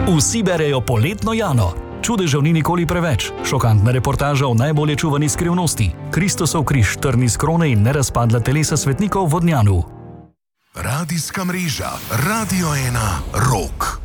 Vsi berejo Poletno Jano. Čudežev ni nikoli preveč. Šokantna reportaža o najbolje čuvani skrivnosti. Kristosov križ, trni z krone in nerazpadla telesa svetnikov v Vodnjanu. Radijska mreža Radio 1 Rock.